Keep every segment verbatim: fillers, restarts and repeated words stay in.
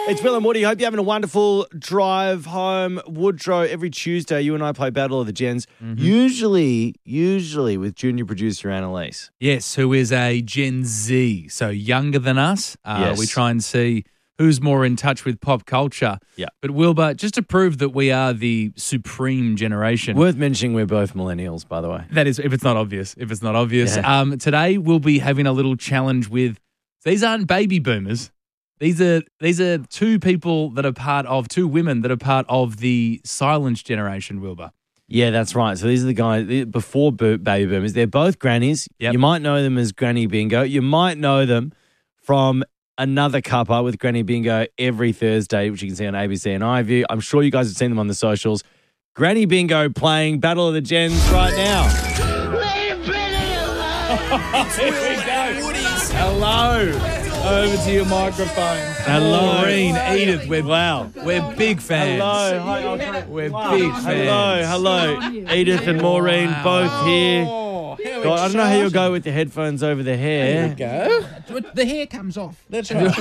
It's Will and Woody. Hope you're having a wonderful drive home. Woodrow, every Tuesday, you and I play Battle of the Gens. Mm-hmm. Usually, usually with junior producer Annalise. Yes, who is a Gen Z, so younger than us. Uh, Yes. We try and see who's more in touch with pop culture. Yeah. But Wilbur, just to prove that we are the supreme generation. Worth mentioning we're both millennials, by the way. That is, if it's not obvious. If it's not obvious. Yeah. Um, today, we'll be having a little challenge with, these aren't baby boomers. These are these are two people that are part of, two women that are part of the silent generation, Wilbur. Yeah, that's right. So these are the guys the- before bo- baby boomers. They're both grannies. Yep. You might know them as Granny Bingo. You might know them from another cuppa with Granny Bingo every Thursday, which you can see on A B C and iView. I'm sure you guys have seen them on the socials. Granny Bingo playing Battle of the Gens right now. Leave Benny alone! Here we go. Hello. Over to your microphone. Hello. Maureen, Edith, we're, Wow. we're big fans. Hello. Hi, Uncle. We're Wow. big fans. Hello, hello. Edith and Maureen both here. Oh, how God, I don't know how you'll exciting. go with the headphones over the hair. Go. The hair comes off. That's right.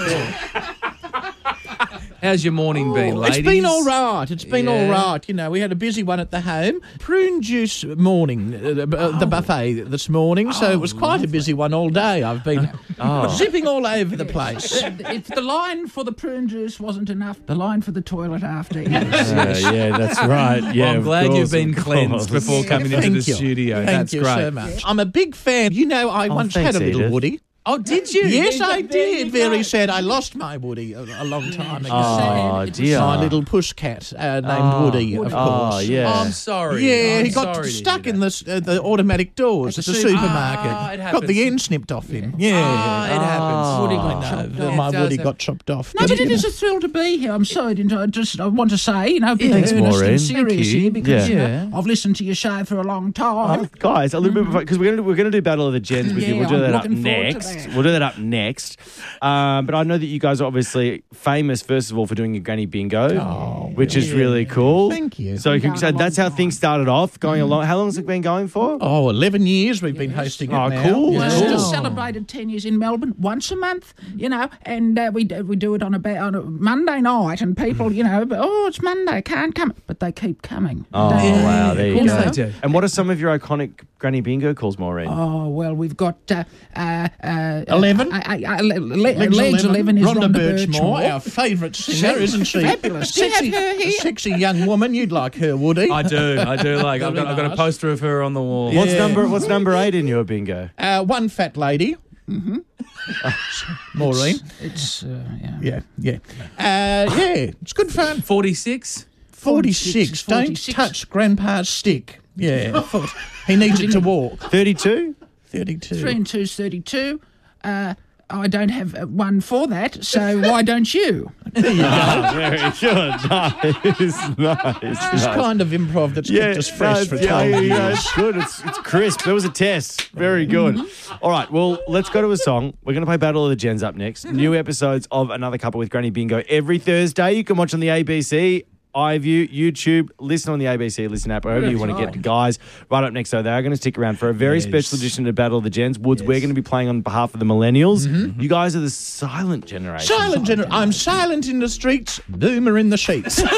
How's your morning been, ladies? It's been all right. It's been Yeah. all right. You know, we had a busy one at the home. Prune juice morning, uh, uh, the buffet this morning. So it was quite a busy one all day. I've been zipping all over the place. If the line for the prune juice wasn't enough, the line for the toilet after. Uh, yeah, that's right. Yeah, Well, I'm of glad course, you've been of cleansed course. before coming into Thank the you. studio. Thank That's you great. so much. I'm a big fan. You know, I Oh, once thanks, had a little Edith. Woody. Oh, did you? Yes, There I you did. go. Very sad. I lost my Woody a, a long time ago. Oh, dear. My little push cat uh, named Oh, Woody, of Oh, course. yeah. Oh, I'm sorry. Yeah, I'm he got sorry to stuck hear in that. the uh, the automatic doors at the super- supermarket. Ah, it got happens. the end snipped off him. Yeah. Ah, it happens. Woody Oh. got I know, chopped the- off. my It does Woody have- got chopped off. No, but it you is know. a thrill to be here. I'm sorry. didn't I just I want to say, you know, be Thanks, earnest Maureen. and serious Thank you. here because you know, Yeah. I've listened to your show for a long time. Um, guys, a little bit before, because we're gonna we're gonna do Battle of the Gens with you. Yeah, We'll do I'm that up looking forward to next. that. We'll do that up next. Um, but I know that you guys are obviously famous, first of all, for doing your Granny Bingo, which is really cool. Thank you. So, Been so going a that's long how time. things started off, going along. How long has it been going for? Oh, eleven years we've been hosting it Oh, now. cool. Yeah. Well, Cool. just celebrated ten years in Melbourne once a month, you know, and uh, we do, we do it on a, ba- on a Monday night, and people, you know, oh, it's Monday, can't come, but they keep coming. Oh, Don't they? wow. There you Of go. course they do. And what are some of your iconic Granny Bingo calls, Maureen? Oh, well, we've got uh, uh, uh, Eleven? Uh, uh, uh, le- le- Legs eleven is Rhonda, Rhonda Birchmore, Birchmore. our favourite singer, isn't she? Fabulous. Do you Sexy, have her here? a sexy young woman. You'd like her, Woody. I do. I do. Like I've got, I've got a nice. poster of her on the wall. What's Yeah. number What's number eight in your bingo? Uh, one fat lady. Mm-hmm. Maureen. It's, uh, yeah. Yeah, yeah. Uh, yeah, it's good fun. forty-six? forty-six. Don't forty-six. touch Grandpa's stick. Yeah. for- he needs it to walk. Thirty-two. thirty-two. Three and two's thirty-two. Uh, I don't have uh, one for that, so why don't you? Very good. Nice, nice. It's nice. kind of improv that's kept us fresh no, for yeah, twelve yeah, years. yeah, it's good. It's, it's crisp. It was a test. Very good. All right, well, let's go to a song. We're going to play Battle of the Gens up next. New episodes of Another Couple with Granny Bingo every Thursday. You can watch on the A B C, iView, YouTube, listen on the A B C Listen app, wherever you want to get the guys. Right up next, though, they are going to stick around for a very Yes. special edition of Battle of the Gens. Woods, we're going to be playing on behalf of the millennials. You guys are the silent generation. Silent gener- I'm silent in the streets, boomer in the sheets. She's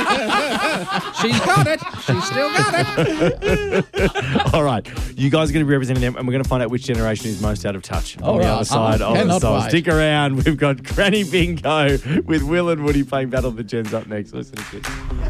got it. She's still got it. All right, you guys are going to be representing them, and we're going to find out which generation is most out of touch on All the right. other side I of the cannot song. wait. Stick around. We've got Granny Bingo with Will and Woody playing Battle of the Gens up next. Listen to this.